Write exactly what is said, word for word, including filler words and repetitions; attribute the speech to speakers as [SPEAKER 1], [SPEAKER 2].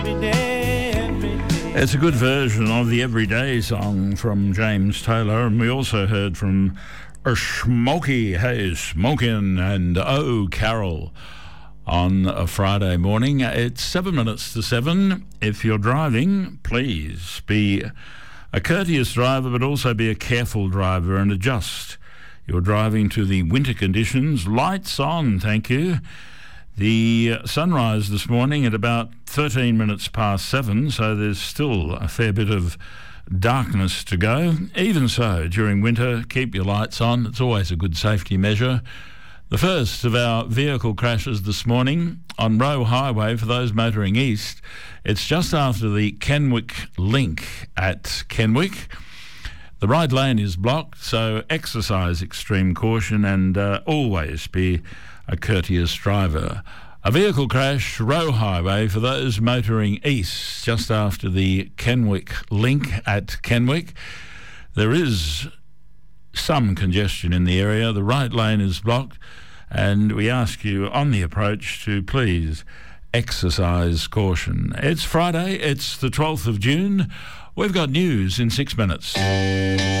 [SPEAKER 1] It's a good version of the Everyday song from James Taylor, and we also heard from Smokey, hey, Smokin' and Oh Carol on a Friday morning. It's seven minutes to seven. If you're driving, please be a courteous driver, but also be a careful driver and adjust your driving to the winter conditions. Lights on, thank you. The sunrise this morning at about thirteen minutes past seven, so there's still a fair bit of darkness to go. Even so, during winter, keep your lights on. It's always a good safety measure. The first of our vehicle crashes this morning on Roe Highway for those motoring east. It's just after the Kenwick link at Kenwick. The right lane is blocked, so exercise extreme caution and uh, always be a courteous driver. A vehicle crash, Roe Highway, for those motoring east, just after the Kenwick link at Kenwick. There is some congestion in the area. The right lane is blocked, and we ask you on the approach to please exercise caution. It's Friday, it's the twelfth of June. We've got news in six minutes.